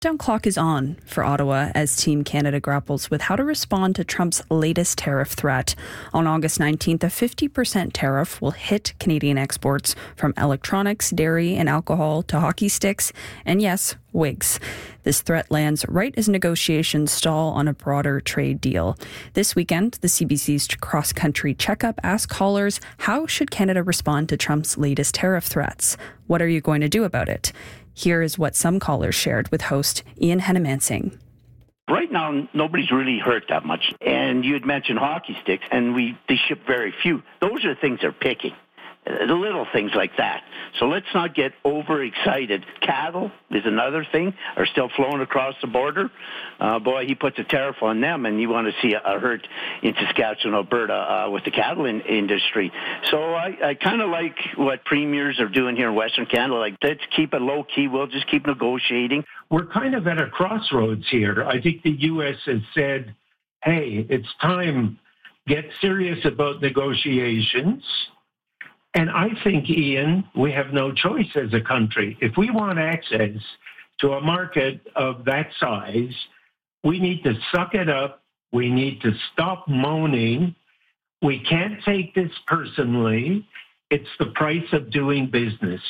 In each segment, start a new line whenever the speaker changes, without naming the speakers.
Down clock is on for Ottawa as Team Canada grapples with how to respond to Trump's latest tariff threat. On August 19th, a 50% tariff will hit Canadian exports from electronics, dairy and alcohol to hockey sticks and, yes, wigs. This threat lands right as negotiations stall on a broader trade deal. This weekend, the CBC's cross-country checkup asked callers, how should Canada respond to Trump's latest tariff threats? What are you going to do about it? Here is what some callers shared with host Ian Henemansing.
Right now, nobody's really hurt that much. And you had mentioned hockey sticks, and they ship very few. Those are the things they're picking, the little things like that. So let's not get overexcited. Cattle is another thing, are still flowing across the border. Boy, he puts a tariff on them, and you want to see a hurt in Saskatchewan, Alberta, with the cattle industry. So I kind of like what premiers are doing here in Western Canada. Like, let's keep it low-key. We'll just keep negotiating.
We're kind of at a crossroads here. I think the U.S. has said, hey, it's time, get serious about negotiations. And I think, Ian, we have no choice as a country. If we want access to a market of that size, we need to suck it up. We need to stop moaning. We can't take this personally. It's the price of doing business.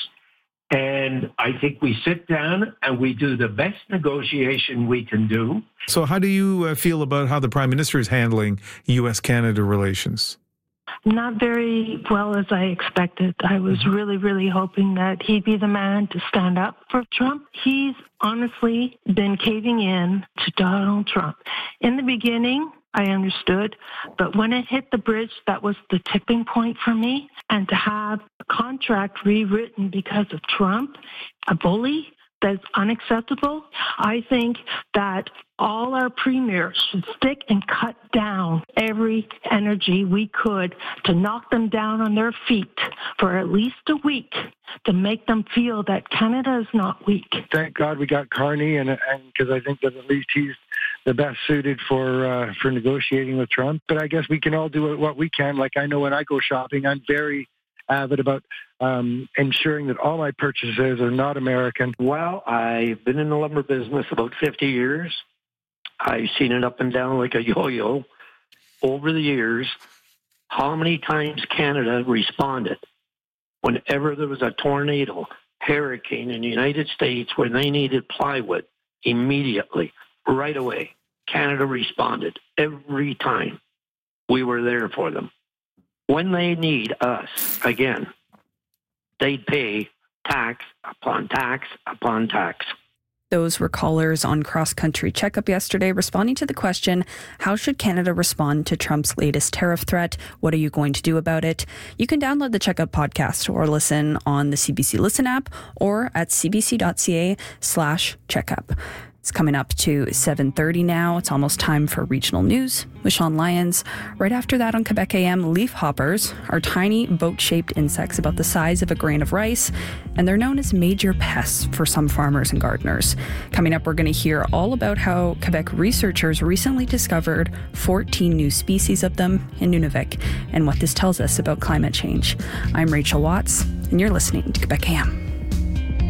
And I think we sit down and we do the best negotiation we can do.
So how do you feel about how the Prime Minister is handling U.S.-Canada relations?
Not very well as I expected. I was really, really hoping that he'd be the man to stand up for Trump. He's honestly been caving in to Donald Trump. In the beginning, I understood, but when it hit the bridge, that was the tipping point for me. And to have a contract rewritten because of Trump, a bully, that's unacceptable. I think that all our premiers should stick and cut down every energy we could to knock them down on their feet for at least a week to make them feel that Canada is not weak.
Thank God we got Carney, and because I think that at least he's the best suited for negotiating with Trump. But I guess we can all do what we can. Like, I know when I go shopping, I'm very avid about ensuring that all my purchases are not American.
Well, I've been in the lumber business about 50 years. I've seen it up and down like a yo-yo over the years. How many times Canada responded whenever there was a tornado, hurricane in the United States where they needed plywood immediately, right away. Canada responded every time. We were there for them. When they need us, again, they'd pay tax upon tax upon tax.
Those were callers on Cross Country Checkup yesterday responding to the question, how should Canada respond to Trump's latest tariff threat? What are you going to do about it? You can download the Checkup podcast or listen on the CBC Listen app or at cbc.ca/checkup. It's coming up to 7:30 now. It's almost time for regional news with Sean Lyons. Right after that on Quebec AM, leafhoppers are tiny boat-shaped insects about the size of a grain of rice, and they're known as major pests for some farmers and gardeners. Coming up, we're going to hear all about how Quebec researchers recently discovered 14 new species of them in Nunavik and what this tells us about climate change. I'm Rachel Watts, and you're listening to Quebec AM.